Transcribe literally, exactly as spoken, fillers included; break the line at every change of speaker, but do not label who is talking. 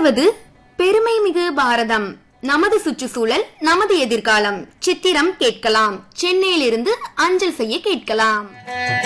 தொடர்வது பெருமை மிகு பாரதம், நமது சுற்றுச்சூழல் நமது எதிர்காலம் சித்திரம் கேட்கலாம். சென்னையிலிருந்து அஞ்சல் செய்ய கேட்கலாம்.